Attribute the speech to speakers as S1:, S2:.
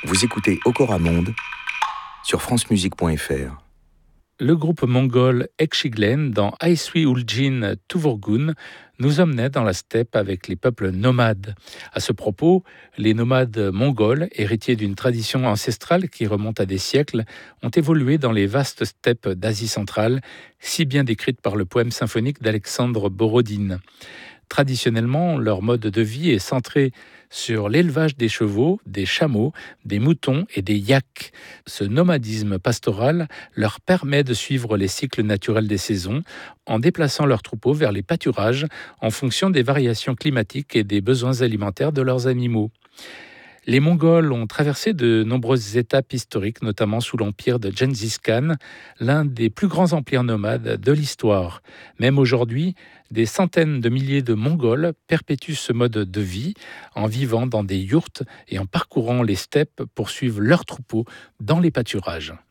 S1: Vous écoutez Okora Monde sur francemusique.fr.
S2: Le groupe mongol Ekşiglen dans Ayswi Uljin Tuvurgun nous emmenait dans la steppe avec les peuples nomades. À ce propos, les nomades mongols, héritiers d'une tradition ancestrale qui remonte à des siècles, ont évolué dans les vastes steppes d'Asie centrale, si bien décrites par le poème symphonique d'Alexandre Borodine. Traditionnellement, leur mode de vie est centré sur l'élevage des chevaux, des chameaux, des moutons et des yaks. Ce nomadisme pastoral leur permet de suivre les cycles naturels des saisons en déplaçant leurs troupeaux vers les pâturages en fonction des variations climatiques et des besoins alimentaires de leurs animaux. Les Mongols ont traversé de nombreuses étapes historiques, notamment sous l'empire de Gengis Khan, l'un des plus grands empires nomades de l'histoire. Même aujourd'hui, des centaines de milliers de Mongols perpétuent ce mode de vie en vivant dans des yourtes et en parcourant les steppes pour suivre leurs troupeaux dans les pâturages.